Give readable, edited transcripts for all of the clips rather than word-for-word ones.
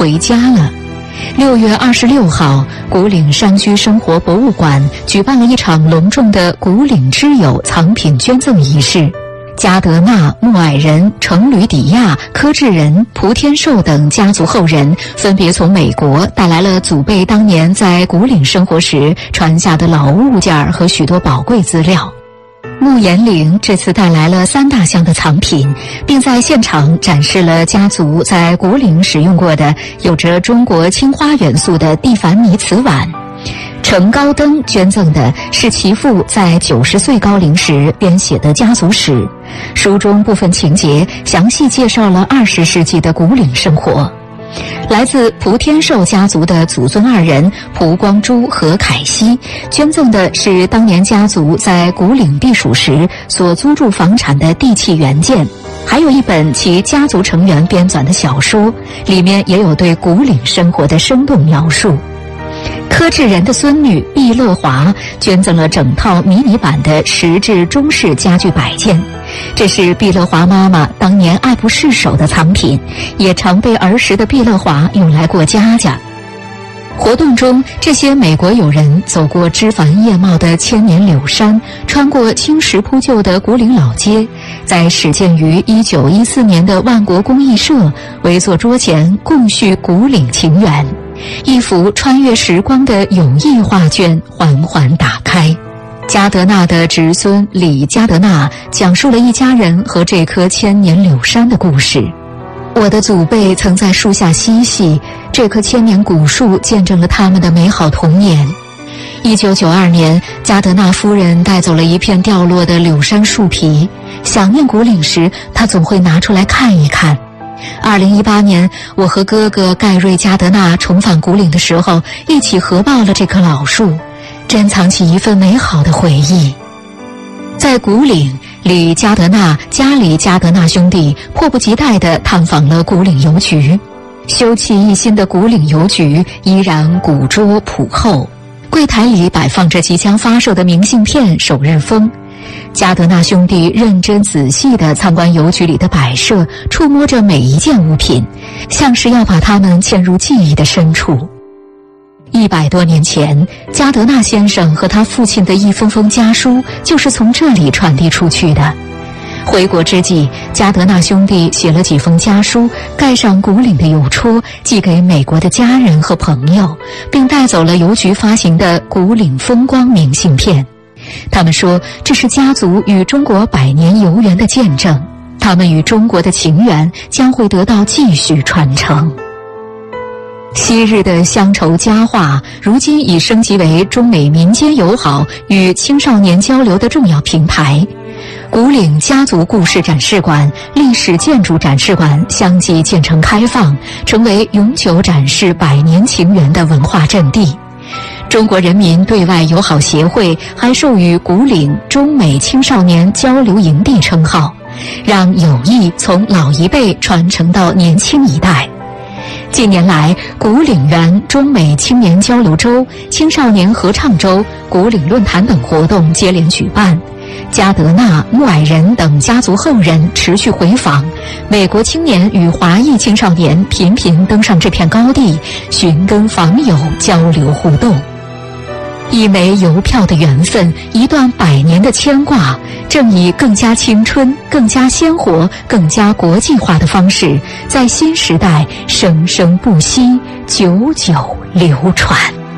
回家了。6月26号，古岭山居生活博物馆举办了一场隆重的古岭之友藏品捐赠仪式。加德纳、穆矮人、程吕底亚、柯志仁、蒲天寿等家族后人分别从美国带来了祖辈当年在古岭生活时传下的老物件和许多宝贵资料。穆延龄这次带来了3大箱的藏品，并在现场展示了家族在古岭使用过的有着中国青花元素的蒂凡尼瓷碗。程高登捐赠的是其父在90岁高龄时编写的家族史，书中部分情节详细介绍了20世纪的古岭生活。来自蒲天寿家族的祖孙2人蒲光珠和凯西捐赠的是当年家族在古岭避暑时所租住房产的地契原件，还有一本其家族成员编纂的小说，里面也有对古岭生活的生动描述。柯志仁的孙女毕乐华捐赠了整套迷你版的石质中式家具摆件，这是毕乐华妈妈当年爱不释手的藏品，也常被儿时的毕乐华用来过家家。活动中，这些美国友人走过枝繁叶茂的千年柳山，穿过青石铺就的古岭老街，在始建于1914年的万国公益社围坐桌前共叙古岭情缘。一幅穿越时光的友谊画卷缓缓打开。加德纳的侄孙李加德纳讲述了一家人和这棵千年柳山的故事。我的祖辈曾在树下嬉戏，这棵千年古树见证了他们的美好童年。1992年，加德纳夫人带走了一片掉落的柳杉树皮，想念古岭时，她总会拿出来看一看。2018年，我和哥哥盖瑞·加德纳重返古岭的时候，一起合抱了这棵老树，珍藏起一份美好的回忆。在古岭，李加德纳、加里加德纳兄弟迫不及待地探访了古岭邮局。修葺一新的古岭邮局依然古拙朴厚，柜台里摆放着即将发售的明信片、首日封。加德纳兄弟认真仔细地参观邮局里的摆设，触摸着每一件物品，像是要把它们嵌入记忆的深处。100多年前，加德纳先生和他父亲的一封封家书就是从这里传递出去的。回国之际，加德纳兄弟写了几封家书，盖上古岭的邮戳，寄给美国的家人和朋友，并带走了邮局发行的古岭风光明信片。他们说，这是家族与中国100年游园的见证，他们与中国的情缘将会得到继续传承。昔日的乡愁佳话，如今已升级为中美民间友好与青少年交流的重要平台。古岭家族故事展示馆、历史建筑展示馆相继建成开放，成为永久展示100年情缘的文化阵地。中国人民对外友好协会还授予古岭中美青少年交流营地称号，让友谊从老一辈传承到年轻一代。近年来，古岭园中美青年交流周、青少年合唱周、古岭论坛等活动接连举办。加德纳、穆矮人等家族后人持续回访，美国青年与华裔青少年频频登上这片高地，寻根访友，交流互动。一枚邮票的缘分，一段100年的牵挂，正以更加青春、更加鲜活、更加国际化的方式，在新时代生生不息，久久流传。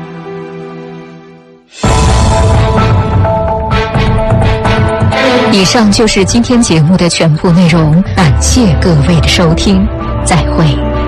以上就是今天节目的全部内容，感谢各位的收听，再会。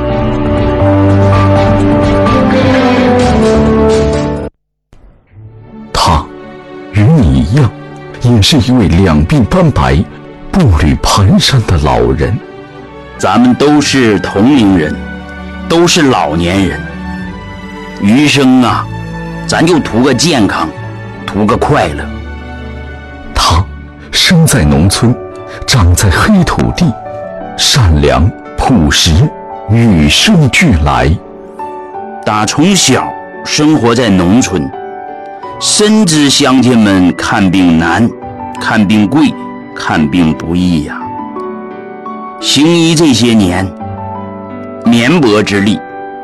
他与你一样，也是一位两鬓斑白、步履蹒跚的老人。 咱们都是同龄人，都是老年人，余生啊，咱就图个健康，图个快乐。 他生在农村，长在黑土地，善良朴实，与生俱来。 打从小生活在农村，深知乡亲们看病难，看病贵，看病不易呀。行医这些年，绵薄之力